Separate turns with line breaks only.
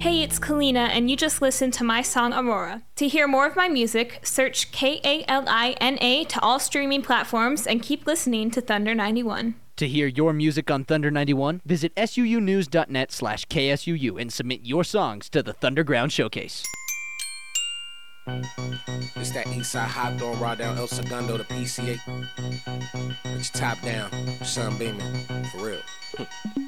Hey, it's Kalina, and you just listened to my song Aurora. To hear more of my music, search Kalina to all streaming platforms and keep listening to Thunder 91.
To hear your music on Thunder 91, visit suunews.net/KSUU and submit your songs to the Thunderground Showcase.
It's that Eastside hot throwing raw down El Segundo to PCA. Put your top down, sun beaming, for real.